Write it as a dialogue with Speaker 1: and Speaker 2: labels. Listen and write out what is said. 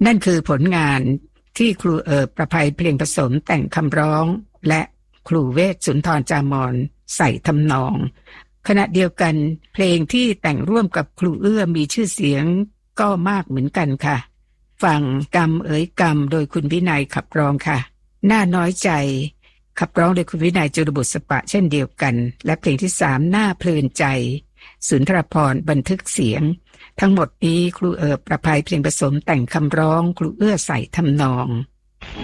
Speaker 1: นั่นคือผลงานที่ครูประภัยเพลงผสมแต่งคำร้องและครูเวชสุนทรจามรใส่ทำนองขณะเดียวกันเพลงที่แต่งร่วมกับครูเอื้อมีชื่อเสียงก็มากเหมือนกันค่ะฟังกรรมเอ๋ยกรรมโดยคุณวินัยขับร้องค่ะน่าน้อยใจขับร้องโดยคุณวินัยจุลบุษปะเช่นเดียวกันและเพลงที่3น่าเพลินใจสุนทรภรณ์บันทึกเสียงทั้งหมดนี้ครูประภัยเพลงผสมแต่งคำร้องครูเอื้อใส่ทำนอง